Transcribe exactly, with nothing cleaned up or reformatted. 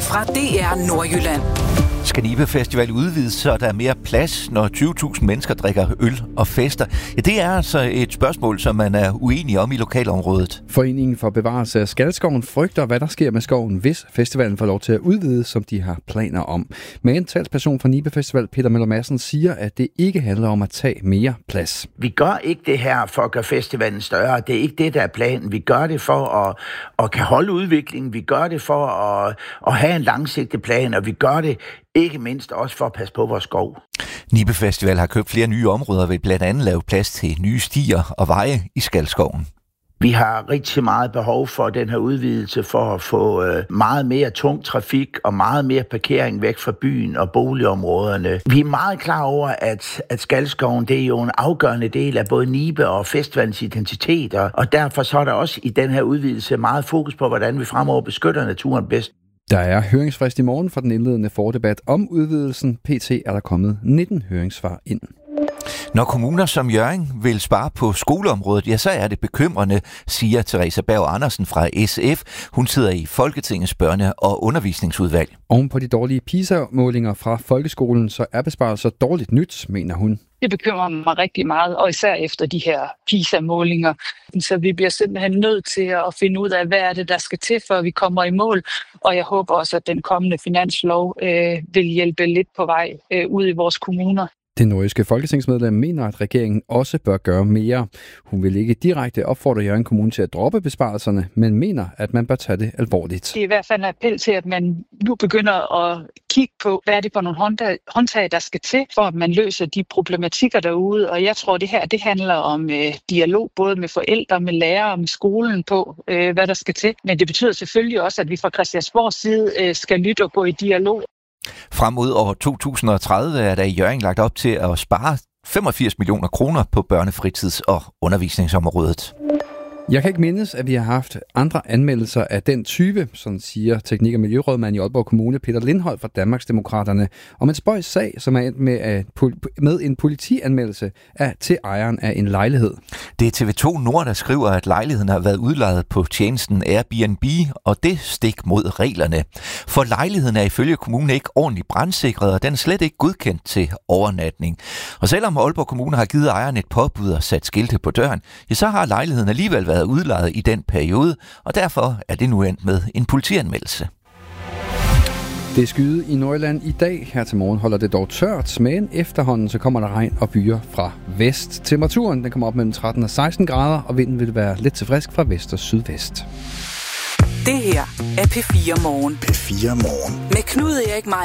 fra D R Nordjylland. Skal Nibe Festival udvides, så der er mere plads, når tyve tusind mennesker drikker øl og fester? Ja, det er altså et spørgsmål, som man er uenig om i lokalområdet. Foreningen for Bevarelse af Skalskoven frygter, hvad der sker med skoven, hvis festivalen får lov til at udvide, som de har planer om. Men en talsperson fra Nibe Festival, Peter Møller Madsen, siger, at det ikke handler om at tage mere plads. Vi gør ikke det her for at gøre festivalen større. Det er ikke det, der er planen. Vi gør det for at, at kan holde udviklingen. Vi gør det for at, at have en langsigtet plan, og vi gør det ikke mindst også for at passe på vores skov. Nibe Festival har købt flere nye områder og vil blandt andet lave plads til nye stier og veje i Skalskoven. Vi har rigtig meget behov for den her udvidelse for at få øh, meget mere tung trafik og meget mere parkering væk fra byen og boligområderne. Vi er meget klar over, at, at Skalskoven det er jo en afgørende del af både Nibe og festivalens identiteter, og derfor så er der også i den her udvidelse meget fokus på, hvordan vi fremover beskytter naturen bedst. Der er høringsfrist i morgen for den indledende fordebat om udvidelsen. P T er der kommet nitten høringssvar ind. Når kommuner som Hjørring vil spare på skoleområdet, ja, så er det bekymrende, siger Theresa Berg Andersen fra S F. Hun sidder i Folketingets børne- og undervisningsudvalg. Oven på de dårlige PISA-målinger fra folkeskolen, så er besparelser dårligt nyt, mener hun. Det bekymrer mig rigtig meget, og især efter de her PISA-målinger. Så vi bliver simpelthen nødt til at finde ud af, hvad er det, der skal til, før vi kommer i mål. Og jeg håber også, at den kommende finanslov øh, vil hjælpe lidt på vej øh, ud i vores kommuner. Det nordjyske folketingsmedlem mener, at regeringen også bør gøre mere. Hun vil ikke direkte opfordre Hjørring Kommune til at droppe besparelserne, men mener, at man bør tage det alvorligt. Det er i hvert fald en appel til, at man nu begynder at kigge på, hvad er det for nogle håndtag, der skal til, for at man løser de problematikker derude. Og jeg tror, det her det handler om øh, dialog, både med forældre, med lærere og med skolen på, øh, hvad der skal til. Men det betyder selvfølgelig også, at vi fra Christiansborgs side øh, skal lytte og gå i dialog. Frem mod år to tusind og tredive er der i Hjørring lagt op til at spare femogfirs millioner kroner på børnefritids- og undervisningsområdet. Jeg kan ikke mindes, at vi har haft andre anmeldelser af den type, som siger teknik- og miljørådmand i Aalborg Kommune, Peter Lindholt fra Danmarksdemokraterne, om en spøjs sag, som er endt med, at, med en politianmeldelse af, til ejeren af en lejlighed. Det er T V to Nord, der skriver, at lejligheden har været udlejet på tjenesten Airbnb, og det stik mod reglerne. For lejligheden er ifølge kommunen ikke ordentligt brandsikret, og den er slet ikke godkendt til overnatning. Og selvom Aalborg Kommune har givet ejeren et påbud og sat skilte på døren, ja, så har lejligheden alligevel været udlejet i den periode, og derfor er det nu endt med en politianmeldelse. Det er skyde i Nordjylland i dag. Her til morgen holder det dog tørt, men efterhånden så kommer der regn og byer fra vest. Temperaturen den kommer op mellem tretten og seksten grader, og vinden vil være lidt til frisk fra vest og sydvest. Det her er P fire Morgen. P fire Morgen. Med Knud Erik Meier.